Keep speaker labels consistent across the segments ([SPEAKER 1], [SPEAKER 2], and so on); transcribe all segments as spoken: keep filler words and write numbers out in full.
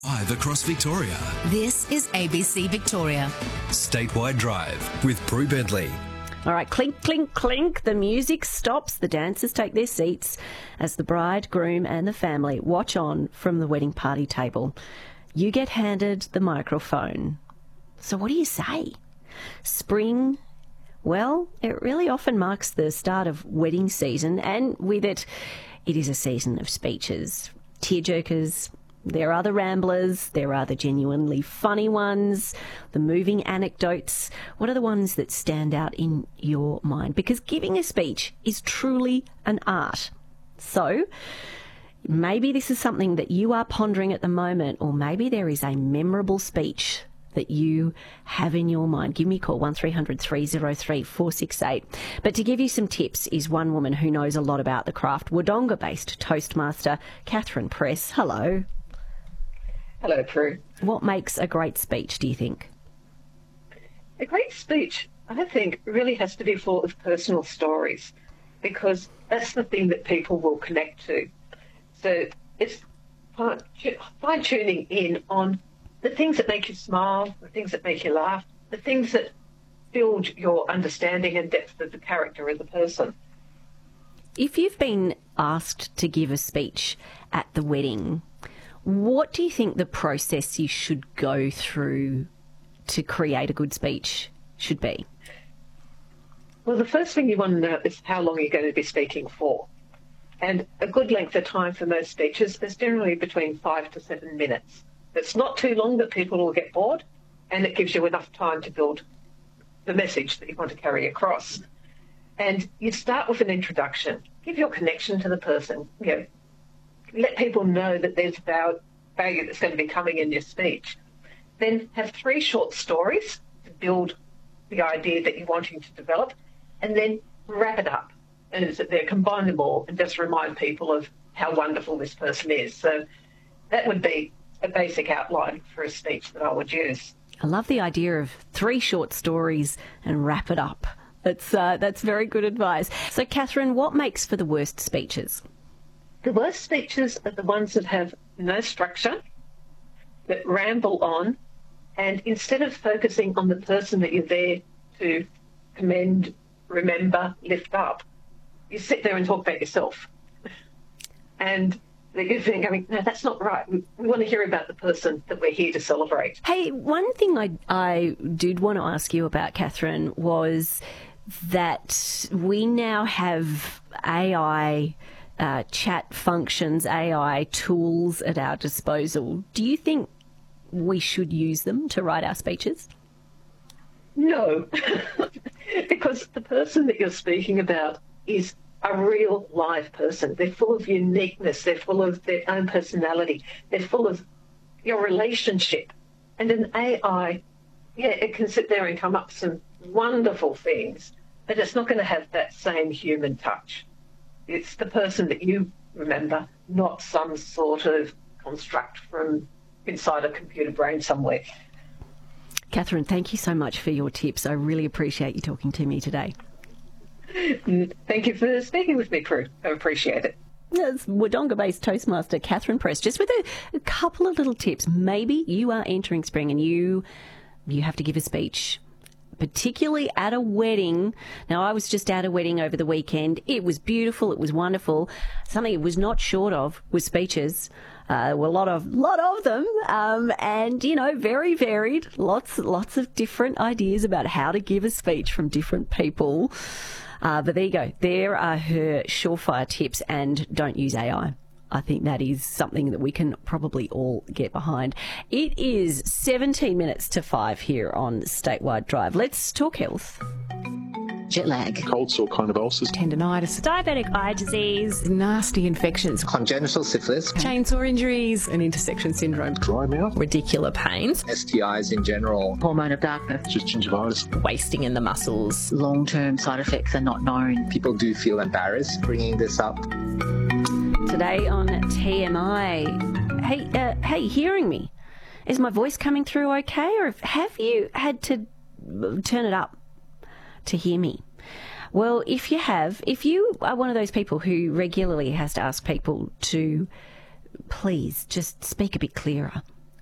[SPEAKER 1] Live across Victoria.
[SPEAKER 2] This is A B C Victoria.
[SPEAKER 1] Statewide Drive with Prue Bentley.
[SPEAKER 3] All right, clink, clink, clink. The music stops. The dancers take their seats as the bride, groom and the family watch on from the wedding party table. You get handed the microphone. So what do you say? Spring? Well, it really often marks the start of wedding season, and with it, it is a season of speeches. Tearjerkers. There are the ramblers, there are the genuinely funny ones, the moving anecdotes. What are the ones that stand out in your mind? Because giving a speech is truly an art. So maybe this is something that you are pondering at the moment, or maybe there is a memorable speech that you have in your mind. Give me a call, one three hundred three oh three four six eight. But to give you some tips is one woman who knows a lot about the craft, Wodonga-based Toastmaster Catherine Press. Hello.
[SPEAKER 4] Hello, Prue.
[SPEAKER 3] What makes a great speech, do you think?
[SPEAKER 4] A great speech, I think, really has to be full of personal stories, because that's the thing that people will connect to. So it's fine-tuning in on the things that make you smile, the things that make you laugh, the things that build your understanding and depth of the character of the person.
[SPEAKER 3] If you've been asked to give a speech at the wedding, what do you think the process you should go through to create a good speech should be?
[SPEAKER 4] Well, the first thing you want to know is how long you're going to be speaking for. And a good length of time for most speeches is generally between five to seven minutes. It's not too long that people will get bored, and it gives you enough time to build the message that you want to carry across. And you start with an introduction. Give your connection to the person. You know, let people know that there's value that's going to be coming in your speech. Then have three short stories to build the idea that you're wanting to develop, and then wrap it up. And is that they're combine them all and just remind people of how wonderful this person is. So that would be a basic outline for a speech that I would use.
[SPEAKER 3] I love the idea of three short stories and wrap it up. That's uh, that's very good advice. So, Catherine, what makes for the worst speeches?
[SPEAKER 4] The worst speeches are the ones that have no structure, that ramble on, and instead of focusing on the person that you're there to commend, remember, lift up, you sit there and talk about yourself. And you're going, no, that's not right. We, we want to hear about the person that we're here to celebrate.
[SPEAKER 3] Hey, one thing I, I did want to ask you about, Catherine, was that we now have A I Uh, chat functions, A I tools at our disposal. Do you think we should use them to write our speeches?
[SPEAKER 4] No, because the person that you're speaking about is a real live person. They're full of uniqueness. They're full of their own personality. They're full of your relationship. And an A I, yeah, it can sit there and come up with some wonderful things, but it's not going to have that same human touch. It's the person that you remember, not some sort of construct from inside a computer brain somewhere.
[SPEAKER 3] Catherine, thank you so much for your tips. I really appreciate you talking to me today.
[SPEAKER 4] Thank you for speaking with me, Prue. I appreciate it.
[SPEAKER 3] That's Wodonga-based Toastmaster Catherine Press, just with a, a couple of little tips. Maybe you are entering spring and you you have to give a speech, particularly at a wedding. Now, I was just at a wedding over the weekend. It was beautiful. It was wonderful. Something it was not short of was speeches. Uh, there were a lot of, lot of them, um, and, you know, very varied. Lots, lots of different ideas about how to give a speech from different people. Uh, but there you go. There are her surefire tips, and don't use A I. I think that is something that we can probably all get behind. It is seventeen minutes to five here on Statewide Drive. Let's talk health.
[SPEAKER 5] Jet lag.
[SPEAKER 6] Cold sore kind of ulcers.
[SPEAKER 7] Tendinitis.
[SPEAKER 8] Diabetic eye disease.
[SPEAKER 7] Nasty infections.
[SPEAKER 5] Congenital syphilis.
[SPEAKER 7] Chainsaw injuries. An intersection syndrome.
[SPEAKER 6] Dry mouth.
[SPEAKER 7] Radicular pains.
[SPEAKER 5] S T Is in general.
[SPEAKER 9] Hormone of darkness.
[SPEAKER 6] Just gingivitis.
[SPEAKER 7] Wasting in the muscles.
[SPEAKER 9] Long-term side effects are not known.
[SPEAKER 5] People do feel embarrassed bringing this up.
[SPEAKER 3] Today on T M I, hey, uh, hey, hearing me? Is my voice coming through okay, or have you had to turn it up to hear me? Well, if you have, if you are one of those people who regularly has to ask people to please just speak a bit clearer,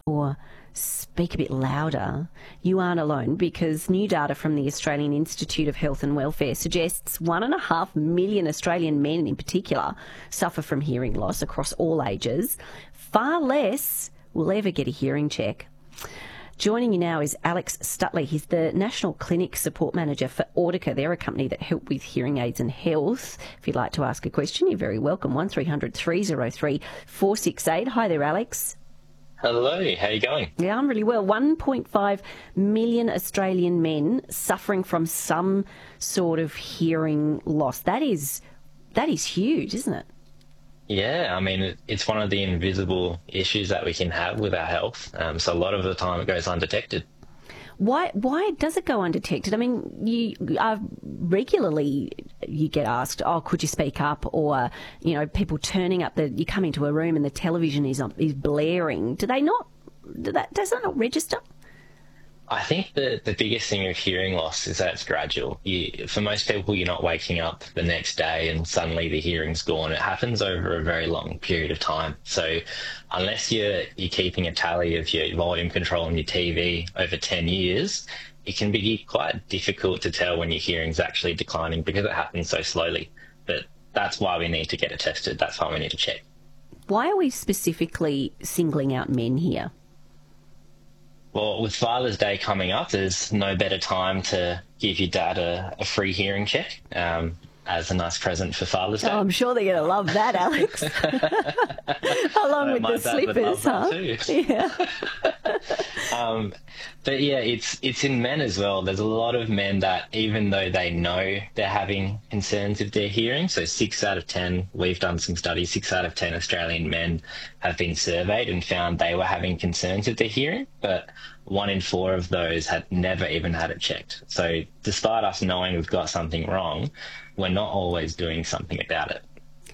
[SPEAKER 3] or speak a bit louder, you aren't alone, because new data from the Australian Institute of Health and Welfare suggests one and a half million Australian men in particular suffer from hearing loss across all ages. Far less will ever get a hearing check. Joining you now is Alex Stutley. He's the National Clinic Support Manager for Audica. They're a company that help with hearing aids and health. If you'd like to ask a question, you're very welcome. one three hundred three oh three four six eight. Hi there, Alex.
[SPEAKER 8] Hello, how are you going?
[SPEAKER 3] Yeah, I'm really well. one point five million Australian men suffering from some sort of hearing loss. That is, that is huge, isn't it?
[SPEAKER 8] Yeah, I mean, it's one of the invisible issues that we can have with our health. Um, so a lot of the time it goes undetected.
[SPEAKER 3] Why Why does it go undetected? I mean, you uh, regularly you get asked, oh, could you speak up? Or, you know, people turning up, the you come into a room and the television is on, is blaring. Do they not, do that, does that not register?
[SPEAKER 8] I think the, the biggest thing of hearing loss is that it's gradual. You, for most people, you're not waking up the next day and suddenly the hearing's gone. It happens over a very long period of time. So unless you're, you're keeping a tally of your volume control on your T V over ten years, it can be quite difficult to tell when your hearing's actually declining because it happens so slowly. But that's why we need to get it tested. That's why we need to check.
[SPEAKER 3] Why are we specifically singling out men here?
[SPEAKER 8] Well, with Father's Day coming up, there's no better time to give your dad a, a free hearing check um, as a nice present for Father's Day.
[SPEAKER 3] Oh, I'm sure they're going to love that, Alex. Along with
[SPEAKER 8] My
[SPEAKER 3] the
[SPEAKER 8] dad would love
[SPEAKER 3] slippers,
[SPEAKER 8] that
[SPEAKER 3] huh?
[SPEAKER 8] too.
[SPEAKER 3] Yeah.
[SPEAKER 8] um, but yeah, it's it's in men as well. There's a lot of men that, even though they know they're having concerns with their hearing, so six out of ten, we've done some studies, six out of ten Australian men have been surveyed and found they were having concerns with their hearing, but one in four of those had never even had it checked. So despite us knowing we've got something wrong, we're not always doing something about it.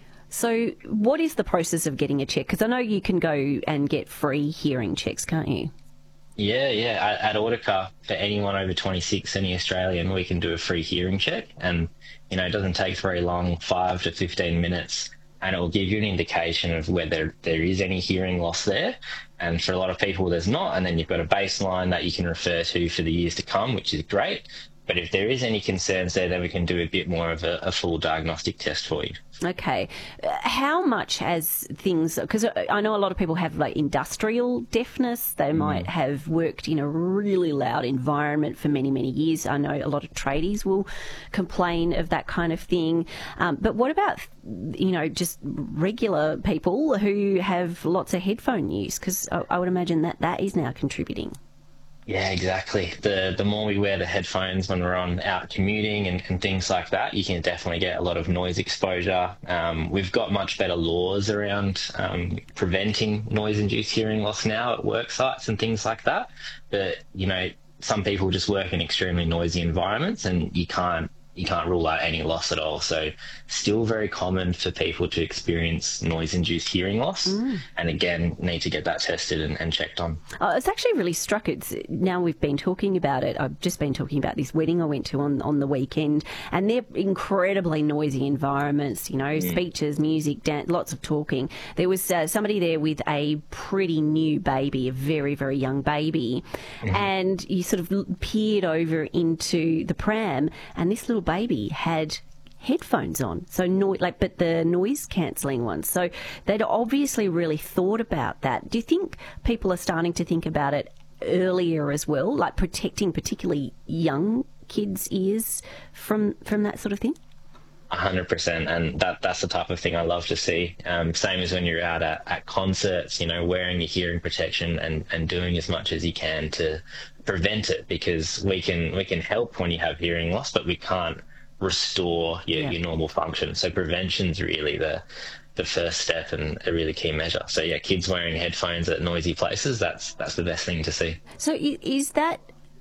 [SPEAKER 3] So what is the process of getting a check? Because I know you can go and get free hearing checks, can't you?
[SPEAKER 8] Yeah, yeah. At, at Audica, for anyone over twenty-six, any Australian, we can do a free hearing check. And, you know, it doesn't take very long, five to fifteen minutes, and it will give you an indication of whether there is any hearing loss there. And for a lot of people, there's not. And then you've got a baseline that you can refer to for the years to come, which is great. But if there is any concerns there, then we can do a bit more of a, a full diagnostic test for you.
[SPEAKER 3] Okay. Uh, How much has things, because I know a lot of people have like industrial deafness. They mm. might have worked in a really loud environment for many, many years. I know a lot of tradies will complain of that kind of thing. Um, but what about, you know, just regular people who have lots of headphone use? Because I, I would imagine that that is now contributing.
[SPEAKER 8] Yeah, exactly. The the more we wear the headphones when we're on out commuting and, and things like that, you can definitely get a lot of noise exposure. Um, we've got much better laws around um, preventing noise-induced hearing loss now at work sites and things like that. But, you know, some people just work in extremely noisy environments and you can't you can't rule out any loss at all. So still very common for people to experience noise-induced hearing loss. Mm. And again, need to get that tested and, and checked on.
[SPEAKER 3] Oh, it's actually really struck. It's now we've been talking about it. I've just been talking about this wedding I went to on, on the weekend, and they're incredibly noisy environments, you know, mm. speeches, music, dance, lots of talking. There was uh, somebody there with a pretty new baby, a very, very young baby, mm-hmm. and you sort of peered over into the pram, and this little baby had headphones on, so no, like, but the noise cancelling ones. So they'd obviously really thought about that. Do you think people are starting to think about it earlier as well, like protecting particularly young kids' ears from from that sort of thing?
[SPEAKER 8] A hundred percent, and that that's the type of thing I love to see. Um, same as when you're out at, at concerts, you know, wearing your hearing protection and, and doing as much as you can to prevent it, because we can we can help when you have hearing loss, but we can't restore your, yeah. your normal function. So prevention's really the the first step and a really key measure. So yeah, kids wearing headphones at noisy places, that's that's the best thing to see.
[SPEAKER 3] So is that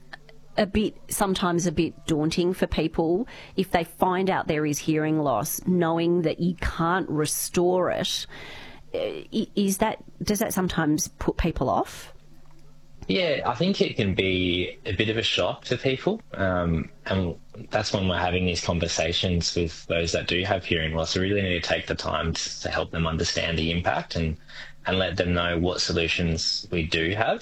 [SPEAKER 3] a bit, sometimes a bit daunting for people if they find out there is hearing loss, knowing that you can't restore it? Is that, does that sometimes put people off?
[SPEAKER 8] Yeah, I think it can be a bit of a shock to people, um, and that's when we're having these conversations with those that do have hearing loss. We really need to take the time to, to help them understand the impact and, and let them know what solutions we do have.